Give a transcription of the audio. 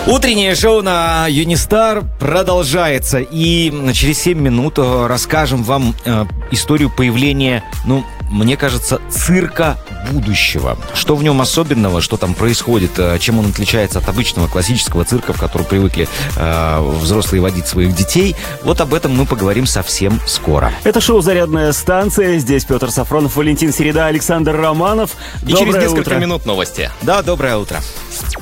Утреннее шоу на Юнистар продолжается. И через 7 минут расскажем вам историю появления, мне кажется, цирка будущего. Что в нем особенного, что там происходит, чем он отличается от обычного классического цирка, в который привыкли взрослые водить своих детей. Вот об этом мы поговорим совсем скоро. Это шоу «Зарядная станция». Здесь Петр Сафронов, Валентин Середа, Александр Романов. И через несколько минут новости. Да, доброе утро.